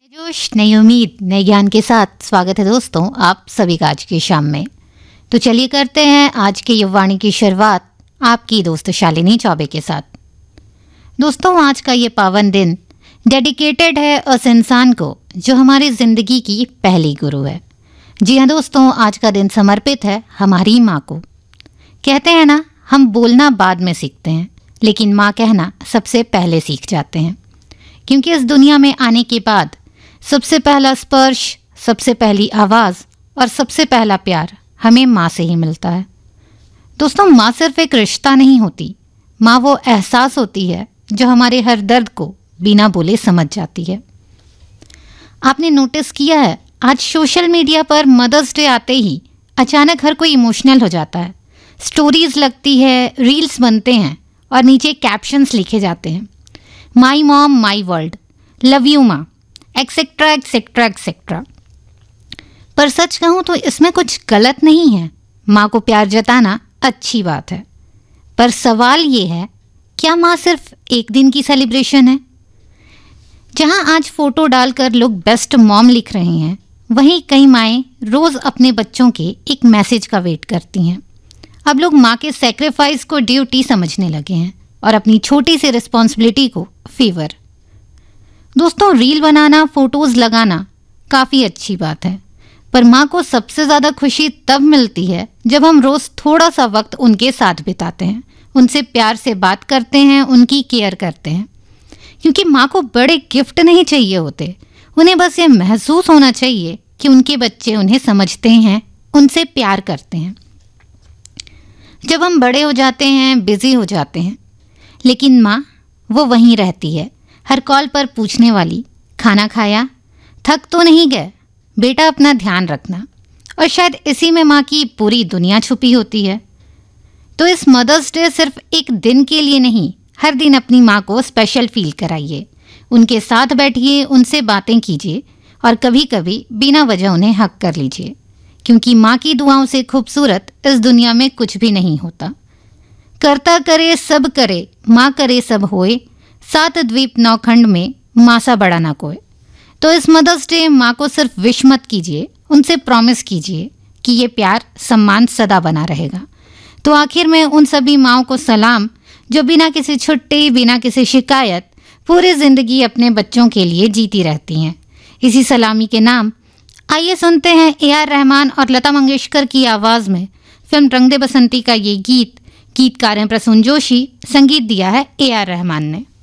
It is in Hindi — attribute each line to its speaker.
Speaker 1: जोश, नई उम्मीद, नए ज्ञान के साथ स्वागत है दोस्तों आप सभी का आज की शाम में। तो चलिए करते हैं आज के युववाणी की शुरुआत आपकी दोस्त शालिनी चौबे के साथ। दोस्तों, आज का ये पावन दिन डेडिकेटेड है उस इंसान को जो हमारी ज़िंदगी की पहली गुरु है। जी हाँ दोस्तों, आज का दिन समर्पित है हमारी माँ को। कहते हैं ना, हम बोलना बाद में सीखते हैं, लेकिन माँ कहना सबसे पहले सीख जाते हैं, क्योंकि इस दुनिया में आने के बाद सबसे पहला स्पर्श, सबसे पहली आवाज़ और सबसे पहला प्यार हमें माँ से ही मिलता है। दोस्तों, माँ सिर्फ एक रिश्ता नहीं होती, माँ वो एहसास होती है जो हमारे हर दर्द को बिना बोले समझ जाती है। आपने नोटिस किया है, आज सोशल मीडिया पर मदर्स डे आते ही अचानक हर कोई इमोशनल हो जाता है। स्टोरीज लगती है, रील्स बनते हैं और नीचे कैप्शंस लिखे जाते हैं, my mom my world, love you माँ, एक्सेट्रा एक्सेट्रा एक्सेट्रा। पर सच कहूँ तो इसमें कुछ गलत नहीं है, माँ को प्यार जताना अच्छी बात है। पर सवाल ये है, क्या माँ सिर्फ एक दिन की सेलिब्रेशन है? जहाँ आज फोटो डालकर लोग बेस्ट मॉम लिख रहे हैं, वहीं कई माएँ रोज़ अपने बच्चों के एक मैसेज का वेट करती हैं। अब लोग माँ के सेक्रीफाइस को ड्यूटी समझने लगे हैं और अपनी छोटी सी रिस्पॉन्सिबिलिटी को फेवर। दोस्तों, रील बनाना, फोटोज़ लगाना काफ़ी अच्छी बात है, पर माँ को सबसे ज़्यादा खुशी तब मिलती है जब हम रोज़ थोड़ा सा वक्त उनके साथ बिताते हैं, उनसे प्यार से बात करते हैं, उनकी केयर करते हैं। क्योंकि माँ को बड़े गिफ्ट नहीं चाहिए होते, उन्हें बस ये महसूस होना चाहिए कि उनके बच्चे उन्हें समझते हैं, उनसे प्यार करते हैं। जब हम बड़े हो जाते हैं, बिजी हो जाते हैं, लेकिन माँ वो वहीं रहती है, हर कॉल पर पूछने वाली, खाना खाया, थक तो नहीं गए, बेटा अपना ध्यान रखना। और शायद इसी में माँ की पूरी दुनिया छुपी होती है। तो इस मदर्स डे सिर्फ एक दिन के लिए नहीं, हर दिन अपनी माँ को स्पेशल फील कराइए, उनके साथ बैठिए, उनसे बातें कीजिए और कभी कभी बिना वजह उन्हें हक कर लीजिए, क्योंकि माँ की दुआओं से खूबसूरत इस दुनिया में कुछ भी नहीं होता। करता करे सब करे, माँ करे सब होए, सात द्वीप नौखंड में माँ सा बड़ा ना कोई। तो इस मदर्स डे माँ को सिर्फ विश मत कीजिए, उनसे प्रॉमिस कीजिए कि ये प्यार सम्मान सदा बना रहेगा। तो आखिर में उन सभी माँओं को सलाम जो बिना किसी छुट्टी, बिना किसी शिकायत पूरी ज़िंदगी अपने बच्चों के लिए जीती रहती हैं। इसी सलामी के नाम आइए सुनते हैं AR रहमान और लता मंगेशकर की आवाज़ में फिल्म रंग दे बसंती का ये गीत। गीतकार हैं प्रसून जोशी, संगीत दिया है AR रहमान ने।